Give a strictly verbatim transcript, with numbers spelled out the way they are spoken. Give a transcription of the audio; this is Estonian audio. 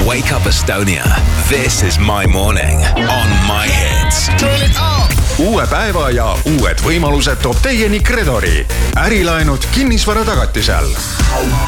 Wake Up Estonia. This is my morning on My Hits. Turn it up! Uue päeva ja uued võimalused toob teieni Credori. Ärilaenud kinnisvara tagatisel.